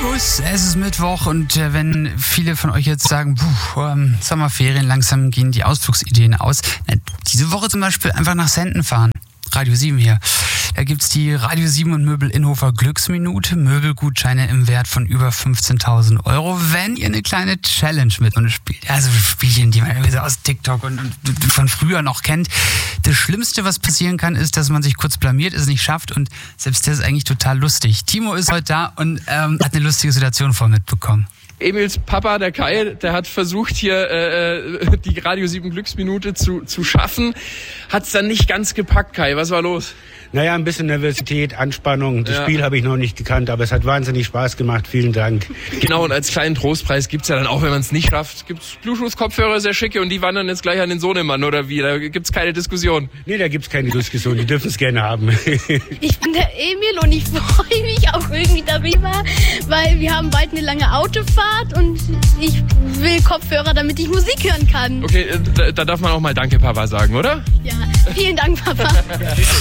Servus, es ist Mittwoch und wenn viele von euch jetzt sagen, Sommerferien, langsam gehen die Ausflugsideen aus. Diese Woche zum Beispiel einfach nach Senden fahren. Radio 7 hier. Da gibt's die Radio 7 und Möbel Inhofer Glücksminute. Möbelgutscheine im Wert von über 15.000 €, wenn ihr eine kleine Challenge mit uns spielt. Also Spielchen, die man irgendwie so aus TikTok und von früher noch kennt. Das Schlimmste, was passieren kann, ist, dass man sich kurz blamiert, es nicht schafft und selbst das ist eigentlich total lustig. Timo ist heute da und hat eine lustige Situation mitbekommen. Emils Papa, der Kai, der hat versucht hier die Radio 7 Glücksminute zu schaffen. Hat's dann nicht ganz gepackt, Kai. Was war los? Naja, ein bisschen Nervosität, Anspannung. Das Spiel habe ich noch nicht gekannt, aber es hat wahnsinnig Spaß gemacht. Vielen Dank. Genau, und als kleinen Trostpreis gibt's ja dann auch, wenn man es nicht schafft, gibt's Bluetooth-Kopfhörer, sehr schicke, und die wandern jetzt gleich an den Sohnemann, oder wie? Da gibt's keine Diskussion. Nee, da gibt's keine Diskussion. Die dürfen es gerne haben. Ich bin der Emil und ich freue mich auch irgendwie darüber, weil wir haben bald eine lange Autofahrt und ich will Kopfhörer, damit ich Musik hören kann. Okay, da darf man auch mal Danke, Papa, sagen, oder? Ja, vielen Dank, Papa.